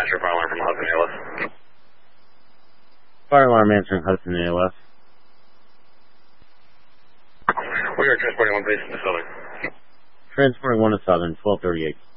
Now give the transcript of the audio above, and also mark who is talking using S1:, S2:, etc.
S1: answer fire alarm from Hudson ALS.
S2: Fire alarm answering Hudson ALS.
S1: We are transporting one base to Southern.
S2: Transporting 1 to Southern, 1238.